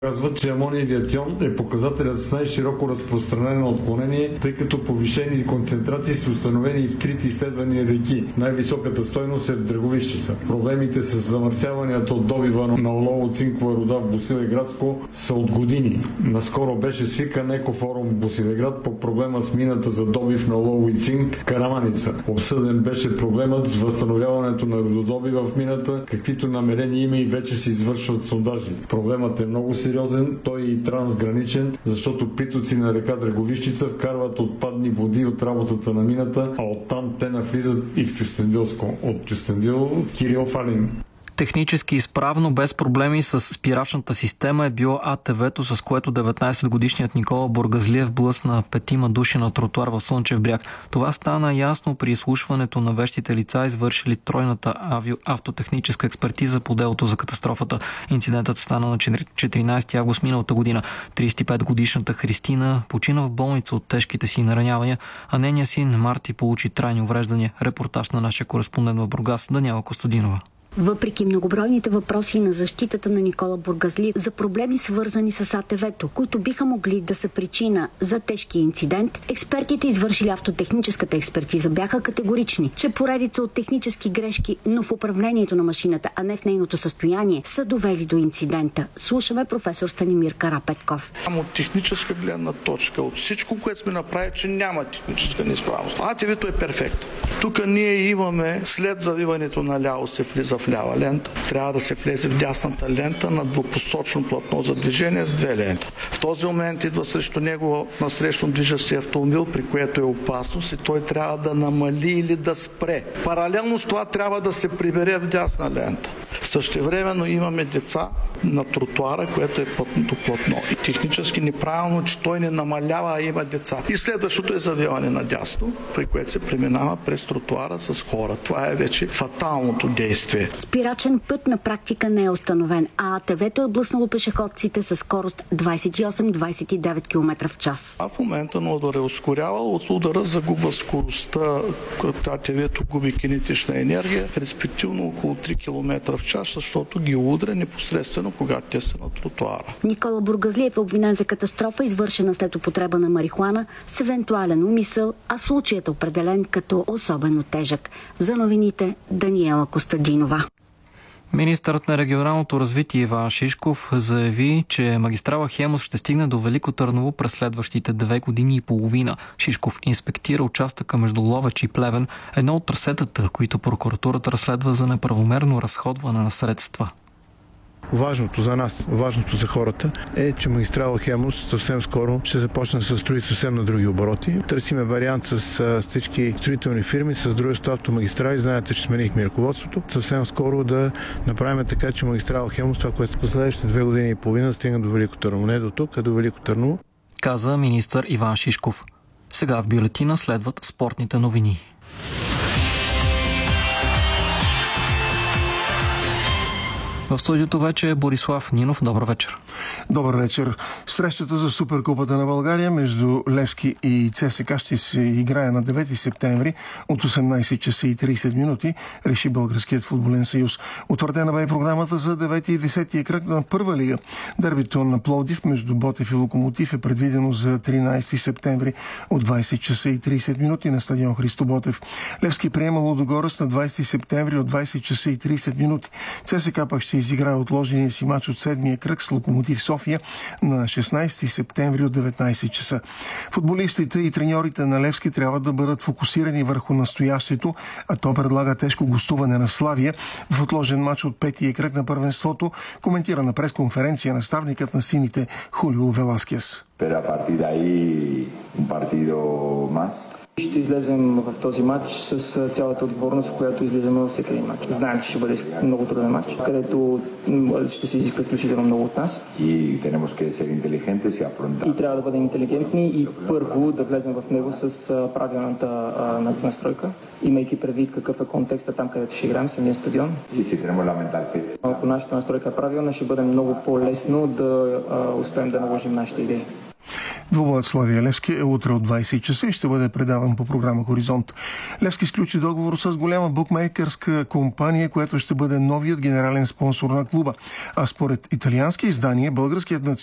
Казват, че амониевият йон е показателят с най-широко разпространено отклонение, тъй като повишени концентрации са установени и в трите изследвани реки. Най-високата стойност е в Драговищица. Проблемите с замърсяванията от добива на олово-цинкова руда в Босилеградско са от години. Наскоро беше свикан екофорум в Босилеград по проблема с мината за добив на олово и цинк Караманица. Обсъден беше проблемът с възстановяването на рудодобива в мината, каквито намерения има и вече се извършват сондажи. Проблемът е много сериозен, той е и трансграничен, защото притоци на река Драговищица вкарват отпадни води от работата на мината, а оттам те навлизат и в Кюстендилско. От Кюстендил Кирил Фалин. Технически изправно, без проблеми с спирачната система е било АТВ-то, с което 19-годишният Никола Бургазлиев блъсна 5 души на тротуар в Слънчев бряг. Това стана ясно при изслушването на вещите лица, извършили тройната автотехническа експертиза по делото за катастрофата. Инцидентът стана на 14 август миналата година. 35-годишната Христина почина в болница от тежките си наранявания, а нейният син Марти получи трайни увреждания. Репортаж на нашия кореспондент в Бургас Даниела Костадинова. Въпреки многобройните въпроси на защитата на Никола Бургазлиев за проблеми свързани с АТВ-то, които биха могли да са причина за тежкия инцидент, експертите, извършили автотехническата експертиза, бяха категорични, че поредица от технически грешки, но в управлението на машината, а не в нейното състояние, са довели до инцидента. Слушаме професор Станимир Карапетков. От техническа гледна точка, от всичко, което сме направили, че няма техническа неизправност. АТВ-то е перфектно. Тук ние имаме след завиването на ляво се влиза в лява лента. Трябва да се влезе в дясната лента на двупосочно платно за движение с 2 ленти. В този момент идва срещу него насрещно движещ се автомобил, при което е опасност и той трябва да намали или да спре. Паралелно с това трябва да се прибере в дясна лента. Същевременно имаме деца на тротуара, което е пътното платно. И технически неправилно, че той не намалява, а има деца. И следващото е завиване надясно, при което се преминава през тротуара с хора. Това е вече фаталното действие. Спирачен път на практика не е установен, а АТВ-то е блъснало пешеходците със скорост 28-29 км в час. А в момента на удара е ускорявал, от удара загубва скоростта, като АТВ-то губи кинетична енергия, респективно около 3 км в час, защото ги удря непосредствено, когато те са на тротуара. Никола Бургазлиев е обвинен за катастрофа, извършена след употреба на марихуана с евентуален умисъл, а случаят е определен като особено тежък. За новините Даниела Костадинова. Министърът на регионалното развитие Иван Шишков заяви, че магистрала Хемус ще стигне до Велико Търново през следващите 2 години и половина. Шишков инспектира участъка между Ловеч и Плевен, едно от трасетата, които прокуратурата разследва за неправомерно разходване на средства. Важното за нас, важното за хората е, че магистрала Хемус съвсем скоро ще започне да се строи съвсем на други обороти. Търсиме вариант с всички строителни фирми, с дружество Автомагистрали. Знаете, че сменихме ръководството. Съвсем скоро да направим така, че магистрала Хемус, това, което в следващите 2 години и половина, стигна до Велико Търново. Не до тук, а до Велико Търново. Каза министър Иван Шишков. Сега в бюлетина следват спортните новини. В студиото вече е Борислав Нинов. Добър вечер. Добър вечер. Срещата за Суперкупата на България между Левски и ЦСКА ще се играе на 9 септември от 18 часа и 30 минути, реши Българският футболен съюз. Утвърдена бе програмата за 9 и 10 кръг на първа лига. Дербито на Пловдив между Ботев и Локомотив е предвидено за 13 септември от 20 часа и 30 минути на стадион Христо Ботев. Левски приема Лудогорец на 20 септември от 20 часа и 30 минути. ЦСКА пак ще изиграе отложения си мач от 7-я кръг с Локомотив София на 16 септември от 19 часа. Футболистите и треньорите на Левски трябва да бъдат фокусирани върху настоящето, а то предлага тежко гостуване на Славия в отложен мач от 5-я кръг на първенството, коментира на пресконференция наставникът на сините Хулио Веласкес. Ще излезем в този матч с цялата отговорност, в която излизаме във всеки един матч. Знаем, че ще бъде много труден матч, където ще се изисква включително много от нас. И трябва да бъдем интелигентни и първо да влезем в него с правилната настройка, имайки предвид какъв е контекста там, където ще играем, самия стадион. Ако нашата настройка е правилна, ще бъде много по-лесно да успеем да наложим нашите идеи. Двубоят Славия Левски е утре от 20 часа и ще бъде предаван по програма Хоризонт. Левски сключи договор с голяма букмейкърска компания, която ще бъде новият генерален спонсор на клуба. А според италиански издания, българският